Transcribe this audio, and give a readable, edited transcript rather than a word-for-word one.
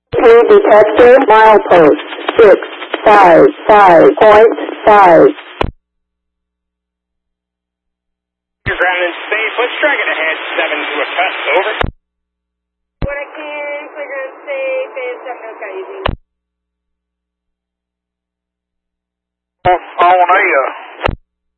Three detected, milepost 655.5. You're grounded safe. Let's drag it ahead 7 to a cut. Over. When I can, clear ground safe, and 7 to a cut using. On a